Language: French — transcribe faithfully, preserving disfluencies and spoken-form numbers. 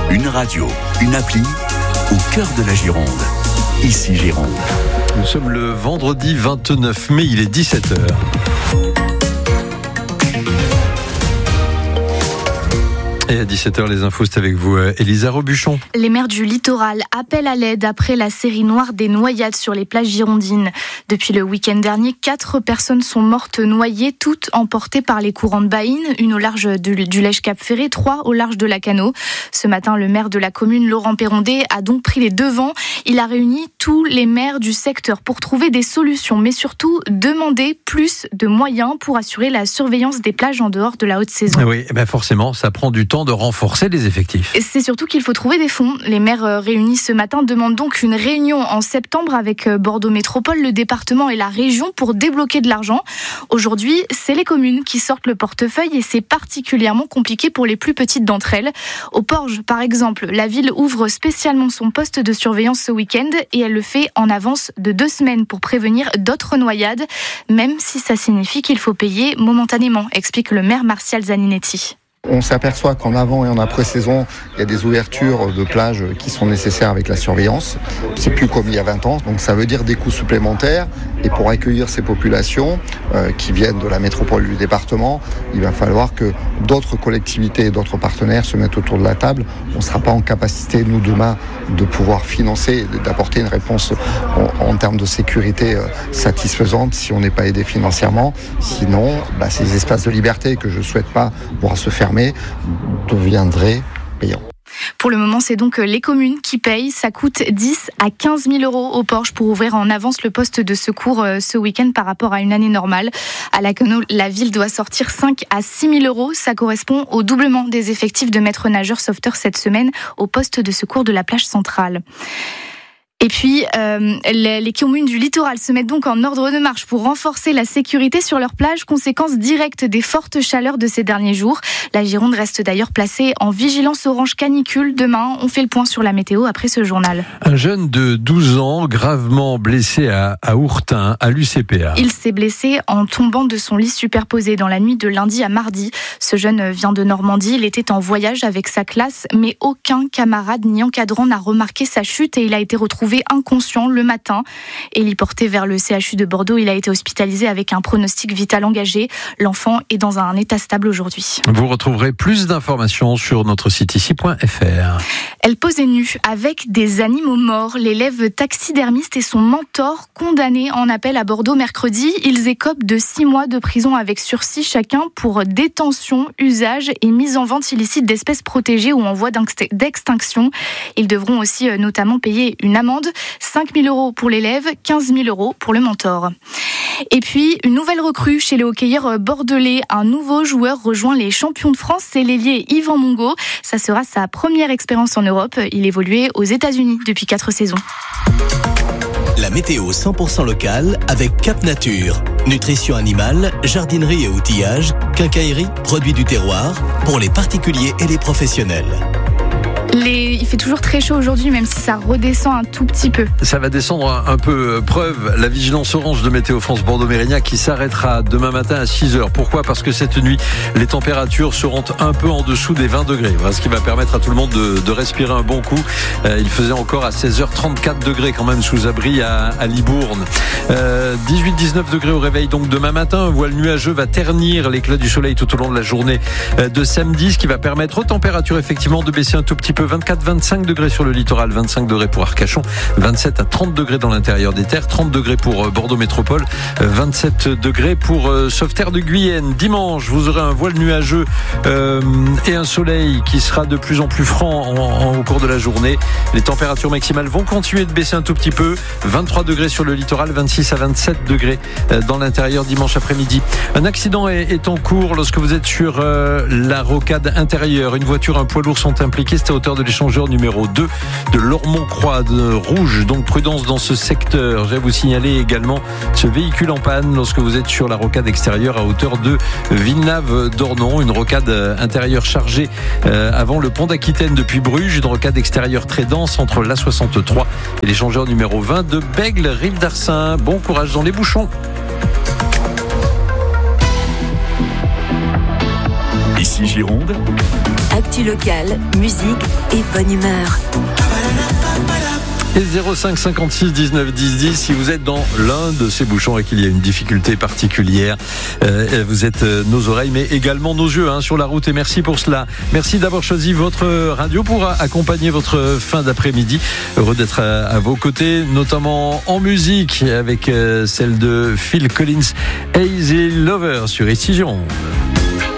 Une radio, une appli, au cœur de la Gironde. Ici Gironde. Nous sommes le vendredi vingt-neuf mai, il est dix-sept heures. Et à dix-sept heures, les infos, c'est avec vous, Elisa Robuchon. Les maires du littoral appellent à l'aide après la série noire des noyades sur les plages girondines. Depuis le week-end dernier, quatre personnes sont mortes noyées, toutes emportées par les courants de Baïne, une au large du, du Lège-Cap-Ferré, trois au large de Lacanau. Ce matin, le maire de la commune, Laurent Perrondet, a donc pris les devants. Il a réuni tous les maires du secteur pour trouver des solutions, mais surtout demander plus de moyens pour assurer la surveillance des plages en dehors de la haute saison. Oui, ben forcément, ça prend du temps de renforcer les effectifs. C'est surtout qu'il faut trouver des fonds. Les maires réunis ce matin demandent donc une réunion en septembre avec Bordeaux Métropole, le département et la région pour débloquer de l'argent. Aujourd'hui, c'est les communes qui sortent le portefeuille et c'est particulièrement compliqué pour les plus petites d'entre elles. Au Porge, par exemple, la ville ouvre spécialement son poste de surveillance ce week-end et elle le fait en avance de deux semaines pour prévenir d'autres noyades, même si ça signifie qu'il faut payer momentanément, explique le maire Martial Zaninetti. On s'aperçoit qu'en avant et en après-saison, il y a des ouvertures de plages qui sont nécessaires avec la surveillance. C'est plus comme il y a vingt ans, donc ça veut dire des coûts supplémentaires. Et pour accueillir ces populations euh, qui viennent de la métropole du département, il va falloir que d'autres collectivités et d'autres partenaires se mettent autour de la table. On ne sera pas en capacité, nous, demain, de pouvoir financer, d'apporter une réponse en, en termes de sécurité euh, satisfaisante si on n'est pas aidé financièrement. Sinon, bah, ces espaces de liberté que je ne souhaite pas voir se fermer deviendraient payants. Pour le moment, c'est donc les communes qui payent. Ça coûte dix à quinze mille euros au Porge pour ouvrir en avance le poste de secours ce week-end par rapport à une année normale. À Lacanau, la ville doit sortir cinq à six mille euros. Ça correspond au doublement des effectifs de maîtres nageurs sauveteurs cette semaine au poste de secours de la plage centrale. Et puis, euh, les, les communes du littoral se mettent donc en ordre de marche pour renforcer la sécurité sur leurs plages, conséquence directe des fortes chaleurs de ces derniers jours. La Gironde reste d'ailleurs placée en vigilance orange canicule. Demain, on fait le point sur la météo après ce journal. Un jeune de douze ans, gravement blessé à, à Ourtin, à l'U C P A. Il s'est blessé en tombant de son lit superposé dans la nuit de lundi à mardi. Ce jeune vient de Normandie, il était en voyage avec sa classe, mais aucun camarade ni encadrant n'a remarqué sa chute et il a été retrouvé inconscient le matin. Héliporté vers le C H U de Bordeaux, il a été hospitalisé avec un pronostic vital engagé. L'enfant est dans un état stable aujourd'hui. Vous retrouverez plus d'informations sur notre site ici point f r. Elle posait nue avec des animaux morts. L'élève taxidermiste et son mentor condamnés en appel à Bordeaux mercredi. Ils écopent de six mois de prison avec sursis chacun pour détention, usage et mise en vente illicite d'espèces protégées ou en voie d'extinction. Ils devront aussi notamment payer une amende, cinq mille euros pour l'élève, quinze mille euros pour le mentor. Et puis, une nouvelle recrue chez les hockeyeurs bordelais. Un nouveau joueur rejoint les champions de France, c'est l'ailier Yvan Mongo. Ça sera sa première expérience en Europe. Il évoluait aux États-Unis depuis quatre saisons. La météo cent pour cent locale avec Cap Nature. Nutrition animale, jardinerie et outillage, quincaillerie, produits du terroir, pour les particuliers et les professionnels. Les... Il fait toujours très chaud aujourd'hui, même si ça redescend un tout petit peu. Ça va descendre un, un peu. Preuve, la vigilance orange de Météo France Bordeaux-Mérignac qui s'arrêtera demain matin à six heures. Pourquoi ? Parce que cette nuit, les températures seront un peu en dessous des vingt degrés. Voilà, ce qui va permettre à tout le monde de, de respirer un bon coup. Euh, il faisait encore à seize heures trente-quatre degrés quand même sous abri à, à Libourne. Euh, dix-huit dix-neuf degrés au réveil donc demain matin. Un voile nuageux va ternir l'éclat du soleil tout au long de la journée de samedi, ce qui va permettre aux températures effectivement de baisser un tout petit peu. vingt-quatre vingt-cinq degrés sur le littoral, vingt-cinq degrés pour Arcachon, vingt-sept à trente degrés dans l'intérieur des terres, trente degrés pour Bordeaux Métropole, vingt-sept degrés pour Sauveterre de Guyenne. Dimanche, vous aurez un voile nuageux euh, et un soleil qui sera de plus en plus franc en, en, au cours de la journée. Les températures maximales vont continuer de baisser un tout petit peu, vingt-trois degrés sur le littoral, vingt-six à vingt-sept degrés dans l'intérieur dimanche après-midi. Un accident est, est en cours lorsque vous êtes sur euh, la rocade intérieure. Une voiture, un poids lourd sont impliqués, c'est à hauteur de l'échangeur numéro deux de Lormont-Croix de Rouge. Donc prudence dans ce secteur. Je vais vous signaler également ce véhicule en panne lorsque vous êtes sur la rocade extérieure à hauteur de Villeneuve-d'Ornon. Une rocade intérieure chargée euh, avant le pont d'Aquitaine depuis Bruges. Une rocade extérieure très dense entre l'A soixante-trois et l'échangeur numéro vingt de Bègle, Rive d'Arcin. Bon courage dans les bouchons. Ici Ici Gironde. Actu locale, musique et bonne humeur. Et zéro cinq cinquante-six dix-neuf dix dix, si vous êtes dans l'un de ces bouchons et qu'il y a une difficulté particulière, euh, vous êtes euh, nos oreilles mais également nos yeux hein, sur la route, et merci pour cela. Merci d'avoir choisi votre radio pour accompagner votre fin d'après-midi. Heureux d'être à, à vos côtés, notamment en musique avec euh, celle de Phil Collins, Easy Lover sur Ici Gironde.